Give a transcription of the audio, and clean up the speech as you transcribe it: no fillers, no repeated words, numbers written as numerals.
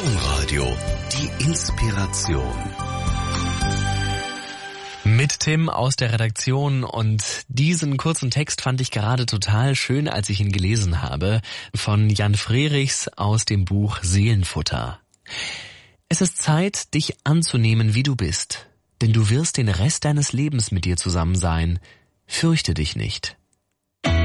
Domradio, die Inspiration. Mit Tim aus der Redaktion, und diesen kurzen Text fand ich gerade total schön, als ich ihn gelesen habe, von Jan Frerichs aus dem Buch Seelenfutter. Es ist Zeit, dich anzunehmen, wie du bist, denn du wirst den Rest deines Lebens mit dir zusammen sein. Fürchte dich nicht.